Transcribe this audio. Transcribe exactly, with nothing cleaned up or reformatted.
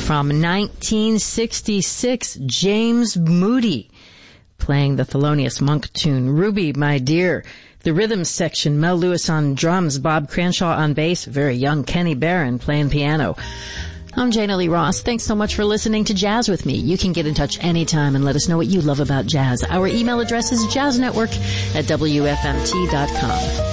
from nineteen sixty-six, James Moody playing the Thelonious Monk tune, Ruby, My Dear. The rhythm section, Mel Lewis on drums, Bob Cranshaw on bass, very young Kenny Barron playing piano. I'm Jana Lee Ross. Thanks so much for listening to Jazz with me. You can get in touch anytime and let us know what you love about jazz. Our email address is jazznetwork at W F M T dot com.